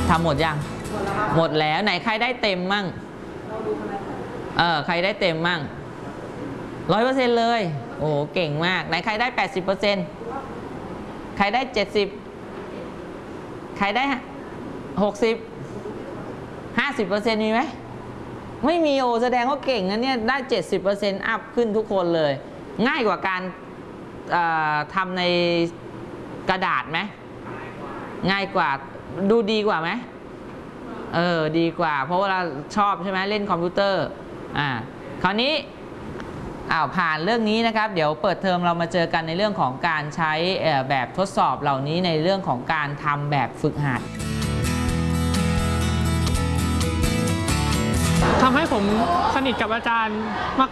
ทำหมดยังหมดแล้วไหนใครได้เต็มมั่งใครได้เต็มมั่ง100%เลยโอ้เก่งมากไหนใครได้80%ใครได้70ใครได้60 50%มีไหมไม่มีโอแสดงว่าเก่งนะเนี่ยได้70%อัพขึ้นทุกคนเลยง่ายกว่าการทำในกระดาษไหมง่ายกว่าดูดีกว่าไหมดีกว่าเพราะว่าเราชอบใช่ไหมเล่นคอมพิวเตอร์คราวนี้ผ่านเรื่องนี้นะครับเดี๋ยวเปิดเทอมเรามาเจอกันในเรื่องของการใช้แบบทดสอบเหล่านี้ในเรื่องของการทำแบบฝึกหัดทำให้ผมสนิทกับอาจารย์